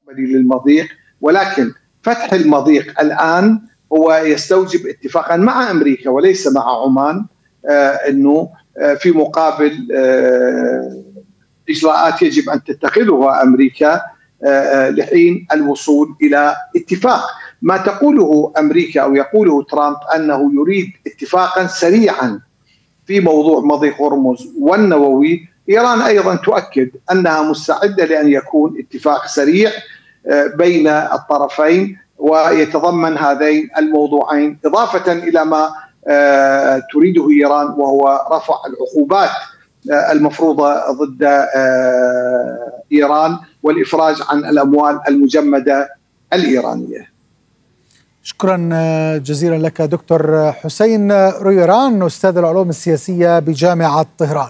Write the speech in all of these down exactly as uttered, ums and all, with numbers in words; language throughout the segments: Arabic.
للمضيق، ولكن فتح المضيق الآن هو يستوجب اتفاقا مع أمريكا وليس مع عمان، آه أنه آه في مقابل آه إجراءات يجب أن تتخذها أمريكا آه لحين الوصول إلى اتفاق. ما تقوله أمريكا أو يقوله ترامب أنه يريد اتفاقا سريعا في موضوع مضيق هرمز والنووي، إيران أيضا تؤكد أنها مستعدة لأن يكون اتفاق سريع بين الطرفين ويتضمن هذين الموضوعين، إضافة إلى ما تريده إيران وهو رفع العقوبات المفروضة ضد إيران والإفراج عن الأموال المجمدة الإيرانية. شكرا جزيلا لك دكتور حسين رويران، أستاذ العلوم السياسية بجامعة طهران.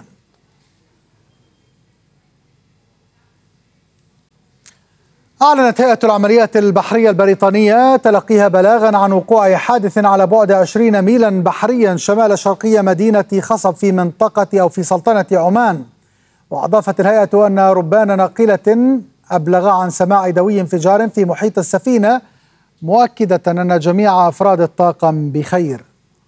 أعلنت هيئة العمليات البحرية البريطانية تلقيها بلاغا عن وقوع حادث على بعد عشرين ميلا بحريا شمال شرقي مدينة خصب في منطقة أو في سلطنة عمان. وأضافت الهيئة أن ربان ناقلة أبلغ عن سماع دوي انفجار في محيط السفينة، مؤكدة أن جميع أفراد الطاقم بخير.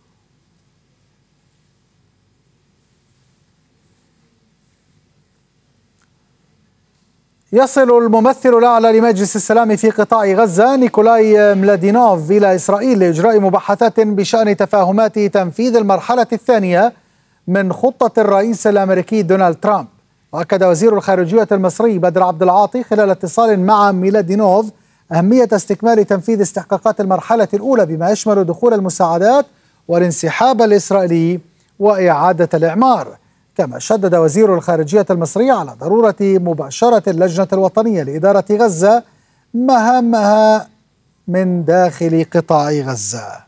يصل الممثل الأعلى لمجلس السلام في قطاع غزة نيكولاي ملادينوف إلى إسرائيل لإجراء مباحثات بشأن تفاهمات تنفيذ المرحلة الثانية من خطة الرئيس الأمريكي دونالد ترامب. وأكد وزير الخارجية المصري بدر عبد العاطي خلال اتصال مع ميلادينوف أهمية استكمال تنفيذ استحقاقات المرحلة الأولى بما يشمل دخول المساعدات والانسحاب الإسرائيلي وإعادة الإعمار. كما شدد وزير الخارجية المصري على ضرورة مباشرة اللجنة الوطنية لإدارة غزة مهامها من داخل قطاع غزة.